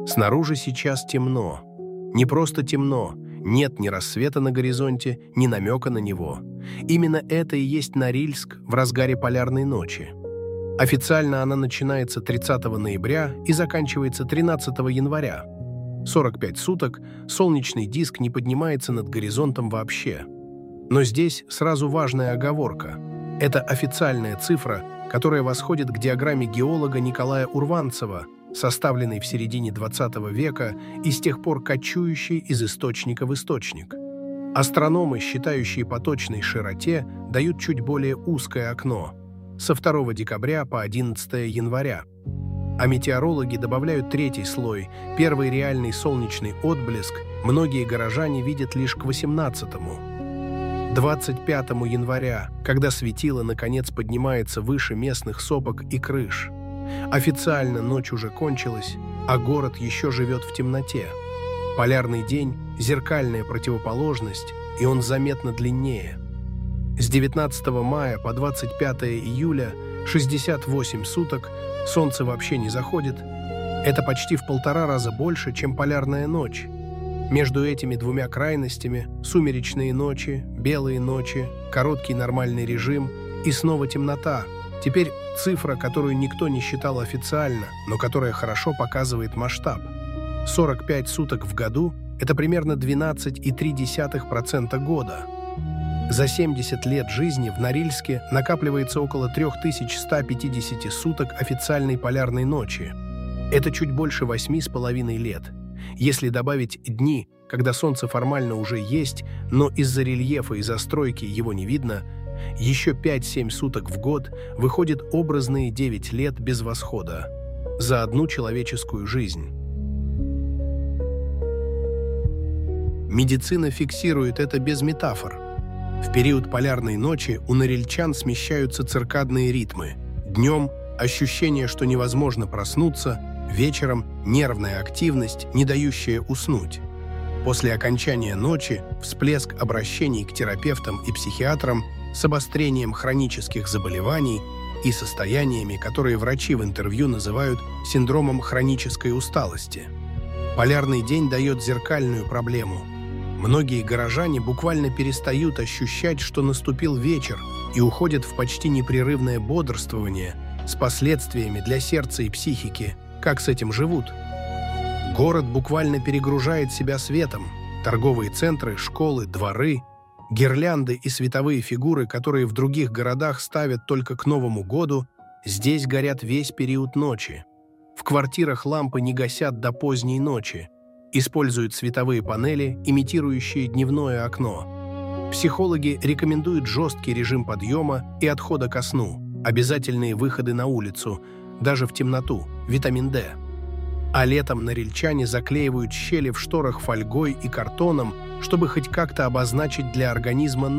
Снаружи сейчас темно. Не просто темно, нет ни рассвета на горизонте, ни намека на него. Именно это и есть Норильск в разгаре полярной ночи. Официально она начинается 30 ноября и заканчивается 13 января. 45 суток солнечный диск не поднимается над горизонтом вообще. Но здесь сразу важная оговорка. Это официальная цифра, которая восходит к диаграмме геолога Николая Урванцева, составленной в середине XX века и с тех пор кочующей из источника в источник. Астрономы, считающие по точной широте, дают чуть более узкое окно со 2 декабря по 11 января. А метеорологи добавляют третий слой, первый реальный солнечный отблеск многие горожане видят лишь к 18-му. 25 января, когда светило наконец поднимается выше местных сопок и крыш. Официально ночь уже кончилась, а город еще живет в темноте. Полярный день – зеркальная противоположность, и он заметно длиннее. С 19 мая по 25 июля 68 суток солнце вообще не заходит. Это почти в 1,5 раза больше, чем полярная ночь. Между этими двумя крайностями – сумеречные ночи, белые ночи, короткий нормальный режим и снова темнота. Теперь цифра, которую никто не считал официально, но которая хорошо показывает масштаб. 45 суток в году – это примерно 12,3% года. За 70 лет жизни в Норильске накапливается около 3150 суток официальной полярной ночи. Это чуть больше 8,5 лет. Если добавить дни, когда солнце формально уже есть, но из-за рельефа и застройки его не видно, еще 5-7 суток в год выходит образные 9 лет без восхода. За одну человеческую жизнь. Медицина фиксирует это без метафор. В период полярной ночи у норильчан смещаются циркадные ритмы. Днем – ощущение, что невозможно проснуться, вечером – нервная активность, не дающая уснуть. После окончания ночи – всплеск обращений к терапевтам и психиатрам с обострением хронических заболеваний и состояниями, которые врачи в интервью называют синдромом хронической усталости. Полярный день дает зеркальную проблему. Многие горожане буквально перестают ощущать, что наступил вечер, и уходят в почти непрерывное бодрствование с последствиями для сердца и психики. Как с этим живут? Город буквально перегружает себя светом. Торговые центры, школы, дворы, гирлянды и световые фигуры, которые в других городах ставят только к Новому году, здесь горят весь период ночи. В квартирах лампы не гасят до поздней ночи. Используют световые панели, имитирующие дневное окно. Психологи рекомендуют жесткий режим подъема и отхода ко сну, обязательные выходы на улицу, даже в темноту, витамин D. А летом норильчане заклеивают щели в шторах фольгой и картоном, чтобы хоть как-то обозначить для организма